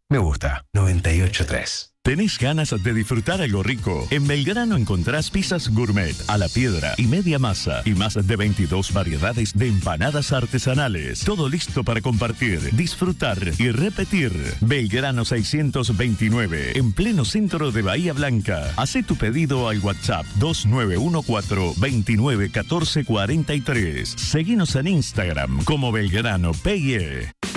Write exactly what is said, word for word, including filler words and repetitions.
Me gusta. noventa y ocho punto tres. ¿Tenés ganas de disfrutar algo rico? En Belgrano encontrás pizzas gourmet, a la piedra y media masa y más de veintidós variedades de empanadas artesanales. Todo listo para compartir, disfrutar y repetir. Belgrano seiscientos veintinueve, en pleno centro de Bahía Blanca. Hacé tu pedido al WhatsApp dos nueve uno cuatro, veintinueve, catorce, cuarenta y tres. Seguinos en Instagram como Belgrano P y E.